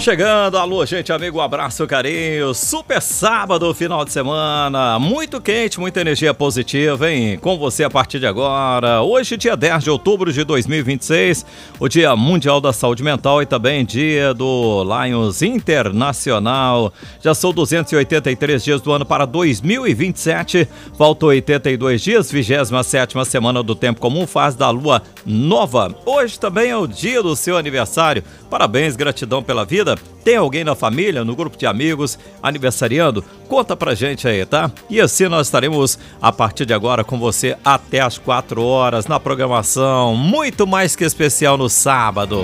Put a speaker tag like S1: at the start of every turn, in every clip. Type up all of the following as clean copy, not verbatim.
S1: Chegando, alô, gente, amigo, um abraço, carinho. Super sábado, final de semana, muito quente, muita energia positiva, hein? Com você a partir de agora. Hoje, dia 10 de outubro de 2026, o Dia Mundial da Saúde Mental e também dia do Lions Internacional. Já são 283 dias do ano para 2027, faltam 82 dias, 27ª semana do Tempo Comum, fase da Lua Nova. Hoje também é o dia do seu aniversário. Parabéns, gratidão pela vida. Tem alguém na família, no grupo de amigos, aniversariando? Conta pra gente aí, tá? E assim nós estaremos a partir de agora com você até às 4 horas na programação muito mais que especial no sábado.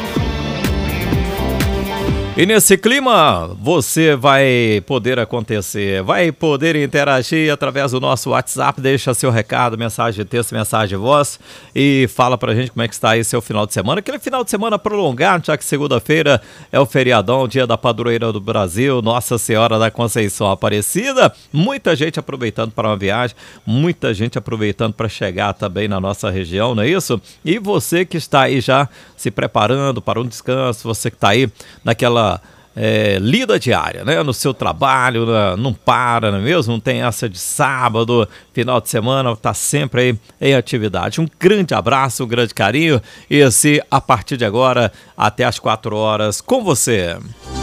S1: E nesse clima, você vai poder interagir através do nosso WhatsApp, deixa seu recado, mensagem de texto, mensagem de voz e fala pra gente como é que está aí seu final de semana. Aquele final de semana prolongado, já que segunda-feira é o feriadão, dia da padroeira do Brasil, Nossa Senhora da Conceição Aparecida. Muita gente aproveitando para uma viagem, muita gente aproveitando para chegar também na nossa região, não é isso? E você que está aí já se preparando para um descanso, você que está aí naquela lida diária, né? No seu trabalho, não para, não é mesmo? Não tem essa de sábado, final de semana, tá sempre aí em atividade. Um grande abraço, um grande carinho e assim, a partir de agora, até às 4 horas, com você.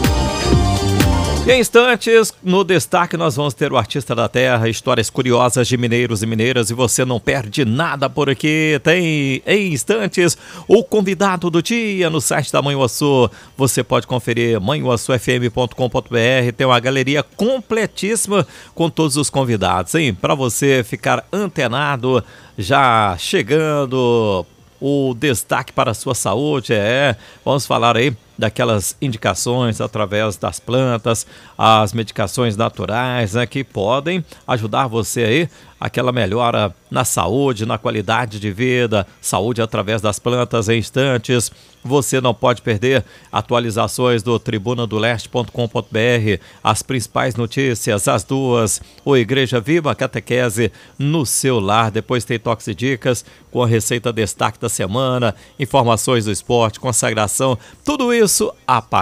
S1: E em instantes, no destaque, nós vamos ter o Artista da Terra, histórias curiosas de mineiros e mineiras, e você não perde nada por aqui. Tem, em instantes, o convidado do dia no site da Manhuaçu. Você pode conferir manhuaçufm.com.br, tem uma galeria completíssima com todos os convidados, hein? Para você ficar antenado, já chegando o destaque para a sua saúde, vamos falar aí daquelas indicações através das plantas, as medicações naturais, né, que podem ajudar você aí, aquela melhora na saúde, na qualidade de vida, saúde através das plantas em instantes. Você não pode perder atualizações do tribunadoleste.com.br, as principais notícias, as duas, o Igreja Viva, catequese no seu lar. Depois tem toques e dicas com a receita destaque da semana, informações do esporte, consagração, tudo isso a